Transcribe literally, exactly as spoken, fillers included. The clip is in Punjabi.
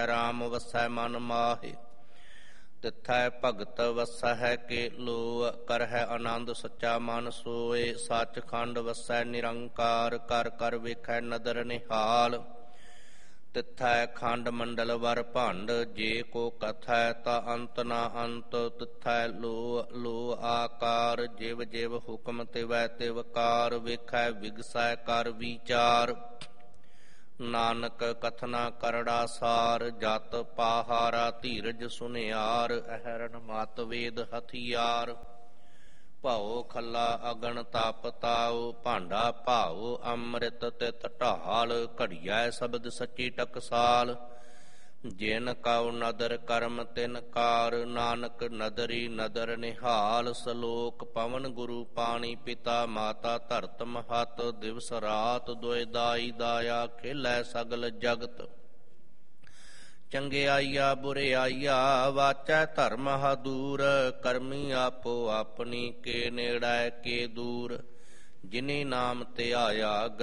ਰਾਮ ਵਸੈ ਮਨ ਮਾਹਿ। ਤਿਥੈ ਭਗਤ ਵਸੈ ਕੇ ਲੋ ਕਰਹਿ ਆਨੰਦ ਸੱਚਾ ਮਨ ਸੋਏ। ਸੱਚਖੰਡ ਵਸੈ ਨਿਰੰਕਾਰ ਕਰ ਕਰ ਵੇਖੈ ਨਦਰ ਨਿਹਾਲ। ਤਿਥੈ ਖੰਡ ਮੰਡਲ ਵਰ ਭੰਡ ਜੇ ਕੋ ਕਥੈ ਤਾ ਅੰਤ ਨਾ ਅੰਤ। ਤਿਥੈ ਲੋ ਲੋ ਆਕਾਰ ਜਿਵ ਜਿਵ ਹੁਕਮ ਤਿਵੈ ਤਿਵਕਾਰ। ਵੇਖੈ ਵਿਗਸੈ ਕਰ ਵਿਚਾਰ ਨਾਨਕ ਕਥਨਾ ਕਰੜਾ ਸਾਰ। ਜਤ ਪਾਹਾਰਾ ਧੀਰਜ ਸੁਨਿਆਰ ਅਹਰਨ ਮਤ ਵੇਦ ਹਥਿਆਰ। ਭਉ ਖੱਲਾ ਅਗਨ ਤਪ ਤਾਉ ਭਾਂਡਾ ਭਾਉ ਅੰਮ੍ਰਿਤ ਤਿਤ ਢਾਲ। ਘੜੀਐ ਸ਼ਬਦ ਸੱਚੀ ਟਕਸਾਲ ਜਿਨ ਕਉ ਨਦਰ ਕਰਮ ਤਿਨ ਕਾਰ। ਨਾਨਕ ਨਦਰੀ ਨਦਰ ਨਿਹਾਲ। ਸਲੋਕ ਪਵਨ ਗੁਰੂ ਪਾਣੀ ਪਿਤਾ ਮਾਤਾ ਧਰਤ ਮਹਤ। ਦਿਵਸ ਰਾਤ ਦੁਇ ਦਾਈ ਦਾਇਆ ਖੇਲੈ ਸਗਲ ਜਗਤ। ਚੰਗਿਆਈਆ ਬੁਰਿਆਈਆ ਵਾਚੈ ਧਰਮ ਦੂਰ। ਕਰਮੀ ਆਪੋ ਆਪਣੀ ਕੇ ਨੇੜੈ ਕੇ ਦੂਰ। ਜਿਨੀ ਨਾਮ ਧਿਆਇਆ